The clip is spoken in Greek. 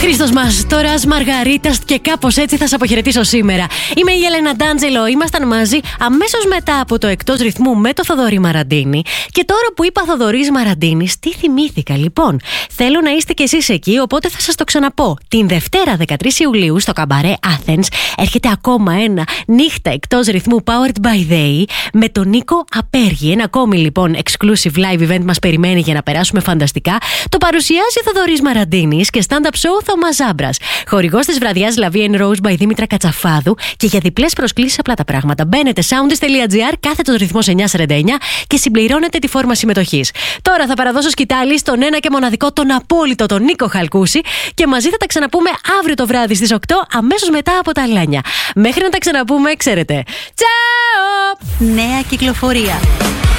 Χρήστος Μαστόρας, Μαργαρίτας και κάπως έτσι θα σε αποχαιρετήσω σήμερα. Είμαι η Έλενα Ντάντζελο. Ήμασταν μαζί αμέσως μετά από το Εκτός Ρυθμού με το Θοδωρή Μαραντίνη. Και τώρα που είπα Θοδωρής Μαραντίνης, τι θυμήθηκα λοιπόν. Θέλω να είστε κι εσείς εκεί, οπότε θα σας το ξαναπώ. Την Δευτέρα 13 Ιουλίου στο Καμπαρέ Athens έρχεται ακόμα ένα νύχτα Εκτός Ρυθμού Powered by They με τον Νίκο Απέργη. Ένα ακόμη λοιπόν exclusive live event μας περιμένει για να περάσουμε φανταστικά. Το παρουσιάζει ο Θοδωρής Μαραντίνης και stand-up show Θωμάς Ζάμπρας. Χορηγός της βραδιάς Love and Rose by Δήμητρα Κατσαφάδου. Και για διπλές προσκλήσεις απλά τα πράγματα. Μπαίνετε soundist.gr κάθετος ρυθμός 949 και συμπληρώνετε τη φόρμα συμμετοχής. Τώρα θα παραδώσω σκητάλη στον ένα και μοναδικό, τον απόλυτο, τον Νίκο Χαλκούση. Και μαζί θα τα ξαναπούμε αύριο το βράδυ στις 8, αμέσως μετά από τα Λάνια. Μέχρι να τα ξαναπούμε, ξέρετε. Τσάω! Νέα κυκλοφορία.